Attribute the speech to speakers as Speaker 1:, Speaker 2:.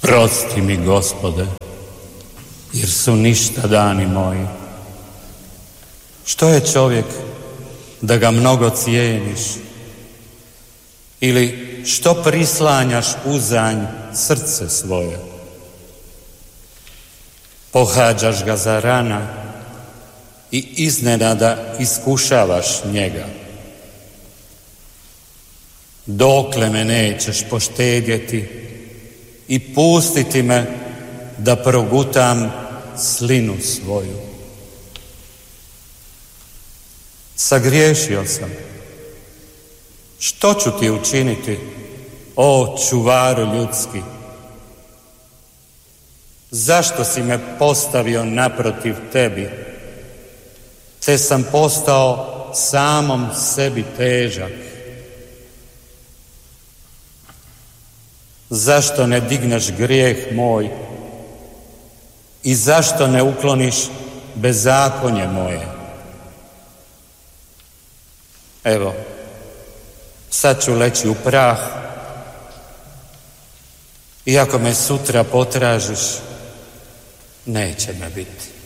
Speaker 1: Prosti mi, Gospode, jer su ništa dani moji. Što je čovjek da ga mnogo cijeniš? Ili što prislanjaš uzanj srce svoje? Pohađaš ga za rana i iznenada iskušavaš njega. Dokle me nećeš poštedjeti i pustiti me da progutam slinu svoju? Sagriješio sam. Što ću ti učiniti, o čuvaru ljudski? Zašto si me postavio naprotiv tebi, te sam postao samom sebi težak? Zašto ne digneš grijeh moj i zašto ne ukloniš bezakonje moje? Evo, sad ću leći u prah i ako me sutra potražiš, neće me biti.